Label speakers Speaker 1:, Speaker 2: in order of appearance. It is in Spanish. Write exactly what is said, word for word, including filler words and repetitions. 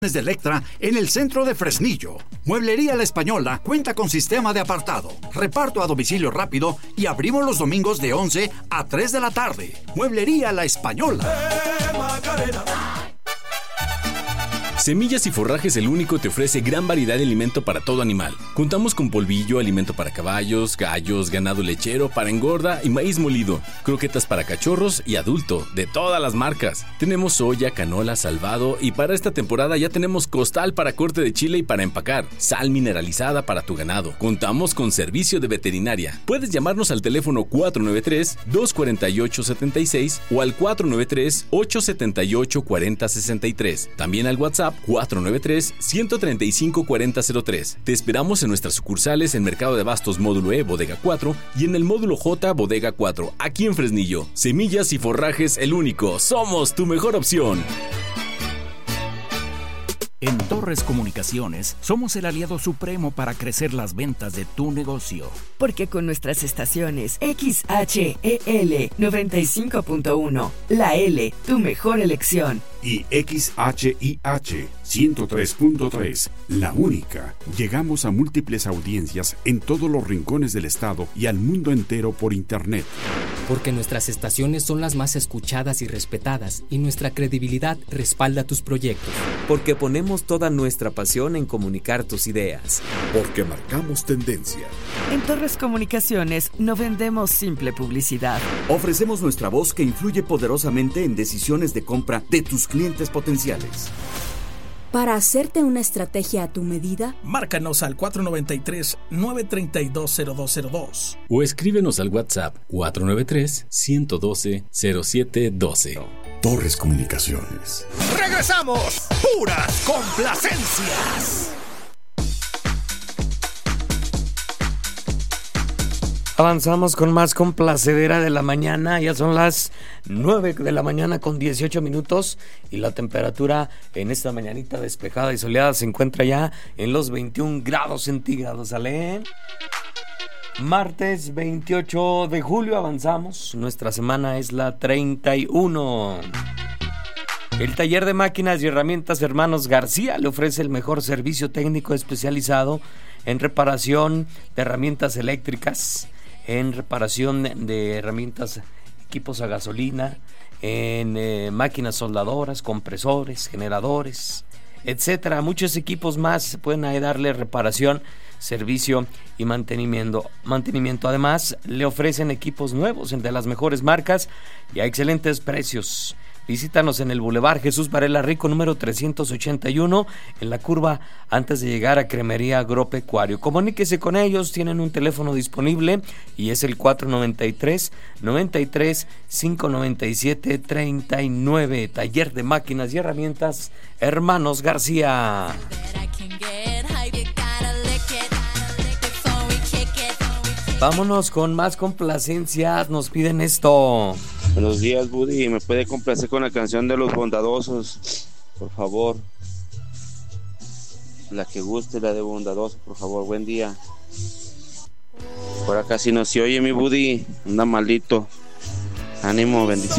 Speaker 1: de Electra en el centro de Fresnillo. Mueblería La Española cuenta con sistema de apartado, reparto a domicilio rápido y abrimos los domingos de once a tres de la tarde. Mueblería La Española.
Speaker 2: Semillas y Forrajes El Único te ofrece gran variedad de alimento para todo animal. Contamos con polvillo, alimento para caballos, gallos, ganado lechero, para engorda y maíz molido, croquetas para cachorros y adulto, de todas las marcas. Tenemos soya, canola, salvado y para esta temporada ya tenemos costal para corte de chile y para empacar, sal mineralizada para tu ganado. Contamos con servicio de veterinaria. Puedes llamarnos al teléfono cuatro nueve tres, dos cuatro ocho, siete seis o al cuatro nueve tres, ocho siete ocho, cuatro cero seis tres. También al WhatsApp cuatro nueve tres, uno tres cinco, cuatro cero cero tres. Te esperamos en nuestras sucursales en Mercado de Abastos Módulo E, Bodega cuatro y en el Módulo J, Bodega cuatro, aquí en Fresnillo. Semillas y Forrajes El Único. Somos tu mejor opción.
Speaker 3: En Torres Comunicaciones somos el aliado supremo para crecer las ventas de tu negocio.
Speaker 4: Porque con nuestras estaciones X H E L noventa y cinco punto uno, La L, tu mejor elección.
Speaker 5: Y X H I H ciento tres punto tres, la única. Llegamos a múltiples audiencias en todos los rincones del estado y al mundo entero por internet.
Speaker 6: Porque nuestras estaciones son las más escuchadas y respetadas y nuestra credibilidad respalda tus proyectos.
Speaker 7: Porque ponemos toda nuestra pasión en comunicar tus ideas.
Speaker 8: Porque marcamos tendencia.
Speaker 4: En Torres Comunicaciones no vendemos simple publicidad.
Speaker 9: Ofrecemos nuestra voz que influye poderosamente en decisiones de compra de tus clientes potenciales.
Speaker 10: Para hacerte una estrategia a tu medida,
Speaker 11: márcanos al cuatro nueve tres, nueve tres dos, cero dos cero dos
Speaker 2: o escríbenos al WhatsApp cuatro nueve tres, uno uno dos, cero siete uno dos.
Speaker 8: Torres Comunicaciones.
Speaker 1: ¡Regresamos! ¡Puras complacencias!
Speaker 12: Avanzamos con más complacedera de la mañana. Ya son las nueve de la mañana con dieciocho minutos y la temperatura en esta mañanita despejada y soleada se encuentra ya en los veintiún grados centígrados. ¿Sale? Martes veintiocho de julio avanzamos. Nuestra semana es la treinta y uno. El taller de máquinas y herramientas Hermanos García le ofrece el mejor servicio técnico especializado en reparación de herramientas eléctricas, en reparación de herramientas, equipos a gasolina, en eh, máquinas soldadoras, compresores, generadores, etcétera. Muchos equipos más pueden ahí darle reparación, servicio y mantenimiento. mantenimiento. Además, le ofrecen equipos nuevos de las mejores marcas y a excelentes precios. Visítanos en el Boulevard Jesús Varela Rico, número trescientos ochenta y uno, en la curva antes de llegar a Cremería Agropecuario. Comuníquese con ellos, tienen un teléfono disponible y es el cuatro nueve tres, noventa y tres, cinco noventa y siete, treinta y nueve. Taller de máquinas y herramientas Hermanos García. Vámonos con más complacencias, nos piden esto.
Speaker 13: Buenos días, Buddy, ¿me puede complacer con la canción de Los Bondadosos? Por favor. La que guste, la de Bondadosos, por favor, buen día. Por acá si no se oye mi Buddy, anda malito. Ánimo, bendiciones.